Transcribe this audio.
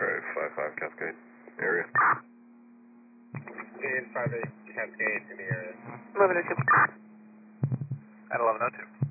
Alright, 55 Cascade area. In 58 Cascade in the area. 1102. At 1102.